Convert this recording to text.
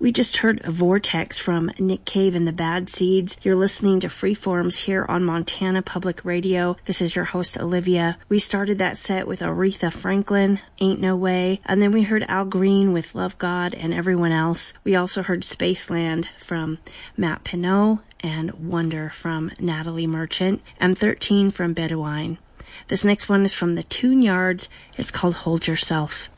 We just heard a Vortex from Nick Cave and the Bad Seeds. You're listening to Freeforms here on Montana Public Radio. This is your host, Olivia. We started that set with Aretha Franklin, Ain't No Way, and then we heard Al Green with Love God and Everyone Else. We also heard Spaceland from Matt Pinot and Wonder from Natalie Merchant, and 13 from Bedouine. This next one is from the Tune Yards. It's called Hold Yourself.